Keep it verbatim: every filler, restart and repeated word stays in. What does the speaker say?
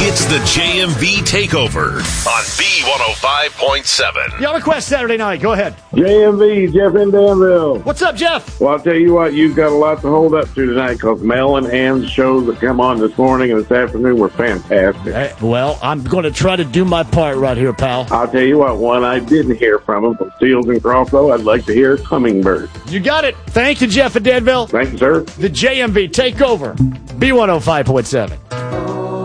It's the J M V Takeover on B one oh five point seven. Yellow Quest Saturday night. Go ahead. J M V, Jeff in Danville. What's up, Jeff? Well, I'll tell you what, you've got a lot to hold up to tonight because Mel and Ann's shows that come on this morning and this afternoon were fantastic. Hey, well, I'm going to try to do my part right here, pal. I'll tell you what, one I didn't hear from them, from Steels and Croft, though, I'd like to hear Hummingbird. You got it. Thank you, Jeff in Danville. Thank you, sir. The J M V Takeover, B one oh five point seven.